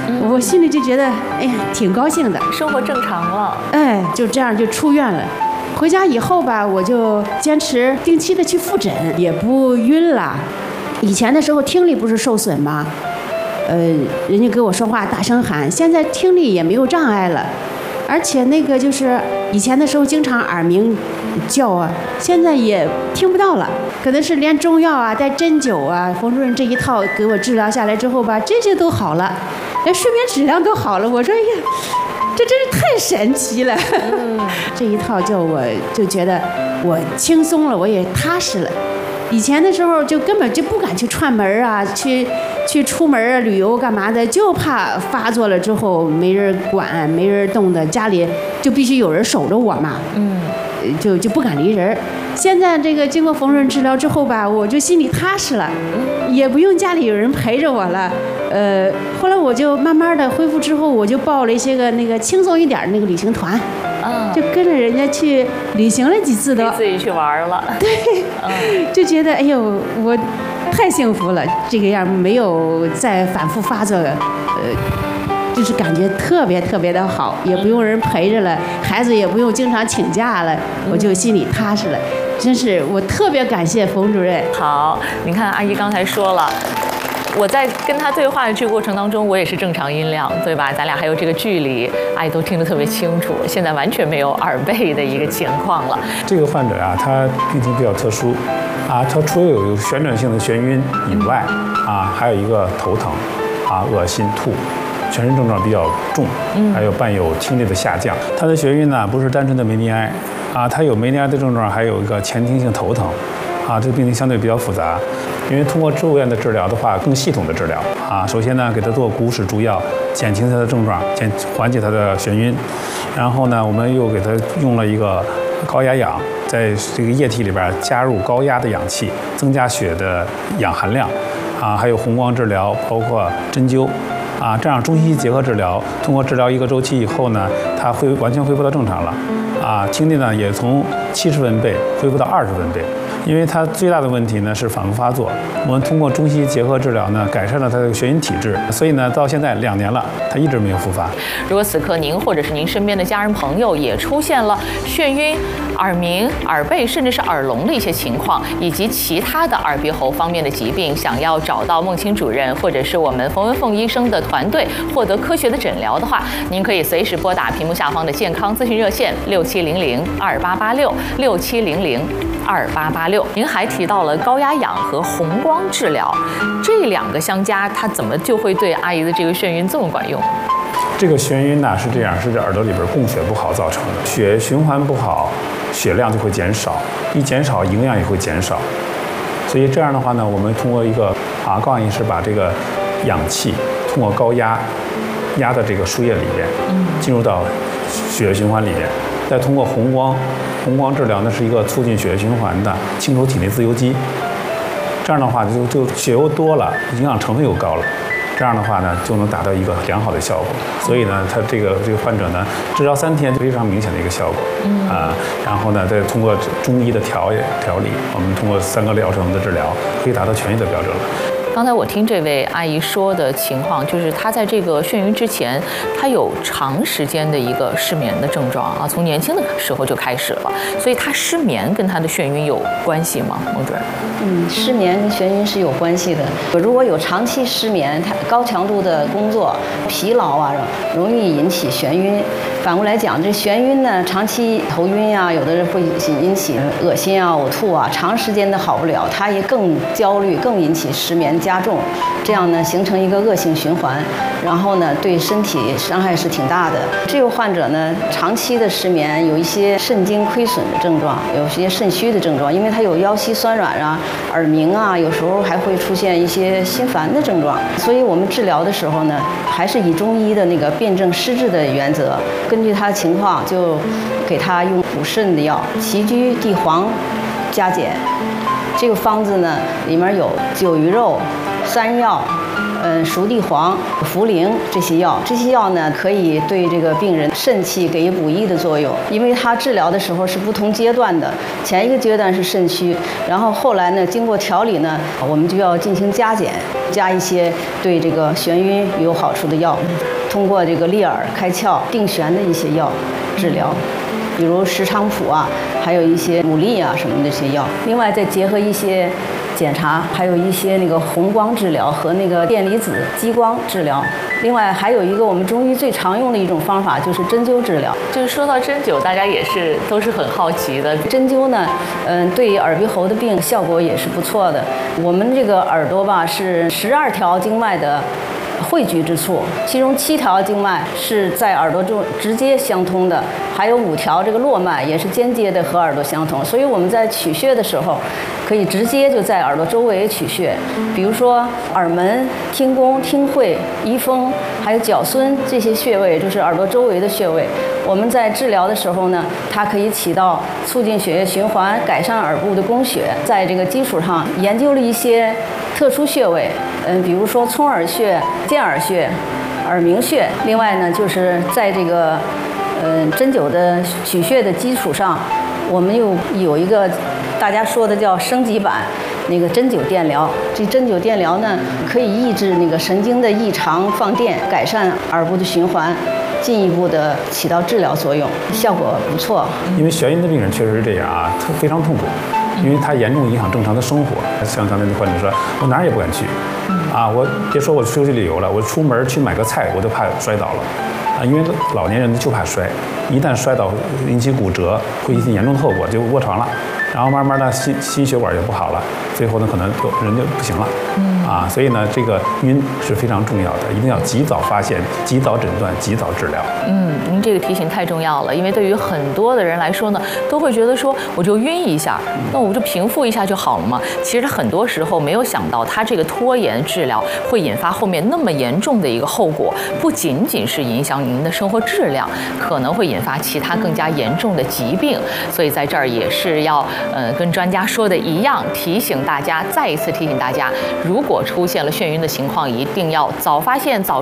我心里就觉得，哎呀，挺高兴的， 生活正常了。 哎，就这样就出院了。回家以后吧，我就坚持定期的去复诊，也不晕了。以前的时候听力不是受损吗？人家给我说话大声喊，现在听力也没有障碍了，而且那个就是以前的时候经常耳鸣叫啊，现在也听不到了。可能是连中药啊、带针灸啊，冯主任这一套给我治疗下来之后吧，这些都好了，连睡眠质量都好了。我说，哎呀，这真是太神奇了。这一套我就觉得我轻松了，我也踏实了。以前的时候就根本就不敢去串门啊，去出门啊，旅游干嘛的，就怕发作了之后没人管、没人动的，家里就必须有人守着我嘛。就不敢离人。现在这个经过冯主任治疗之后吧，我就心里踏实了，也不用家里有人陪着我了。后来我就慢慢的恢复之后，我就报了一些个那个轻松一点的那个旅行团，就跟着人家去旅行了几次都， 自己去玩了。 对，就觉得哎呦，我太幸福了，这个样没有再反复发作，就是感觉特别特别的好，也不用人陪着了，孩子也不用经常请假了，我就心里踏实了。真是我特别感谢冯主任。 好，你看阿姨刚才说了，我在跟他对话的这个过程当中，我也是正常音量，对吧？咱俩还有这个距离，阿姨都听得特别清楚。现在完全没有耳背的一个情况了。 这个患者啊，他病情比较特殊，他除了有旋转性的眩晕以外，还有一个头疼，恶心、吐。全身症状比较重，还有伴有听力的下降。他的眩晕呢，不是单纯的梅尼埃，他有梅尼埃的症状，还有一个前庭性头疼，这个病情相对比较复杂。因为通过住院的治疗的话，更系统的治疗首先呢，给他做鼓使注药，减轻他的症状，缓解他的眩晕。然后呢，我们又给他用了一个高压氧，在这个液体里边加入高压的氧气，增加血的氧含量，还有红光治疗，包括针灸。这样中西医结合治疗，通过治疗一个周期以后呢，他会完全恢复到正常了，听力呢也从70分贝恢复到20分贝。因为他最大的问题呢是反复发作，我们通过中西医结合治疗呢，改善了他的眩晕体质，所以呢到现在2年了，他一直没有复发。 如果此刻您或者是您身边的家人朋友也出现了眩晕、耳鸣、耳背甚至是耳聋的一些情况，以及其他的耳鼻喉方面的疾病，想要找到孟青主任或者是我们冯文凤医生的团队获得科学的诊疗的话，您可以随时拨打屏幕下方的健康咨询热线6700288667002886。您还提到了高压氧和红光治疗，这2个相加，它怎么就会对阿姨的这个眩晕这么管用？ 这个眩晕呢是这样，是这耳朵里边供血不好造成的，血循环不好，血量就会减少，一减少营养也会减少，所以这样的话呢，我们通过一个高氧仪式把这个氧气通过高压压到这个输液里边，进入到血液循环里边，再通过红光治疗呢是一个促进血液循环的，清除体内自由基。这样的话就血又多了，营养成分又高了，这样的话呢就能达到一个良好的效果。所以呢，他这个患者呢，治疗3天就非常明显的一个效果。然后呢，再通过中医的调理，我们通过3个疗程的治疗，可以达到痊愈的标准了。 刚才我听这位阿姨说的情况，就是她在这个眩晕之前，她有长时间的一个失眠的症状从年轻的时候就开始了，所以她失眠跟她的眩晕有关系吗，孟主任？ 失眠跟眩晕是有关系的。如果有长期失眠，它高强度的工作、疲劳容易引起眩晕。反过来讲，这眩晕呢，长期头晕有的人会引起恶心呕吐长时间的好不了，它也更焦虑，更引起失眠加重，这样呢形成一个恶性循环，然后呢对身体伤害是挺大的。这个患者呢长期的失眠，有一些肾经亏损的症状，有些肾虚的症状，因为它有腰膝酸软耳鸣有时候还会出现一些心烦的症状。所以我们治疗的时候呢，还是以中医的那个辨证施治的原则，根据他的情况就给他用补肾的药，杞菊地黄加减。这个方子呢里面有9鱼肉、山药、熟地黄、 茯苓这些药。这些药呢，可以对这个病人肾气给予补益的作用，因为它治疗的时候是不同阶段的，前一个阶段是肾虚，然后后来呢，经过调理呢，我们就要进行加减，加一些对这个眩晕有好处的药，通过这个利耳、开窍、定眩的一些药治疗，比如石菖蒲啊，还有一些牡蛎啊什么的这些药。另外再结合一些检查，还有一些那个红光治疗和那个电离子激光治疗。另外还有一个我们中医最常用的一种方法就是针灸治疗。 就是说到针灸，大家都是很好奇的。 针灸呢，对耳鼻喉的病效果也是不错的。我们这个耳朵吧是12条经脉的汇聚之处，其中7条经脉是在耳朵中直接相通的，还有5条这个络脉也是间接的和耳朵相通，所以我们在取穴的时候，可以直接就在耳朵周围取穴，比如说耳门、听宫、听会、仪风，还有角孙这些穴位，就是耳朵周围的穴位。我们在治疗的时候呢，它可以起到促进血液循环、改善耳部的供血。在这个基础上，研究了一些特殊穴位，比如说聪耳穴、荐耳穴、耳鸣穴。另外呢，就是在这个针灸的取穴的基础上，我们又有一个大家说的叫升级版那个针灸电疗。这针灸电疗呢，可以抑制那个神经的异常放电，改善耳部的循环，进一步的起到治疗作用，效果不错。 因为眩晕的病人确实是这样啊，非常痛苦，因为它严重影响正常的生活。像刚才那患者说，我哪儿也不敢去，啊，我别说我休息旅游了，我出门去买个菜，我都怕摔倒了，啊，因为老年人就怕摔，一旦摔倒引起骨折，会引起严重的后果，就卧床了，然后慢慢的心血管就不好了，最后呢可能人就不行了，啊，所以呢这个晕是非常重要的，一定要及早发现、及早诊断、及早治疗。 您这个提醒太重要了，因为对于很多的人来说呢，都会觉得说我就晕一下，那我就平复一下就好了嘛。其实很多时候没有想到，它这个拖延治疗会引发后面那么严重的一个后果，不仅仅是影响您的生活质量，可能会引发其他更加严重的疾病。所以在这儿也是要跟专家说的一样，再一次提醒大家，如果出现了眩晕的情况，一定要早发现早